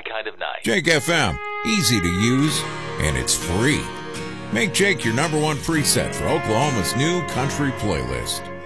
kind of night. Jake FM, easy to use, and it's free. Make Jake your number one preset for Oklahoma's new country playlist.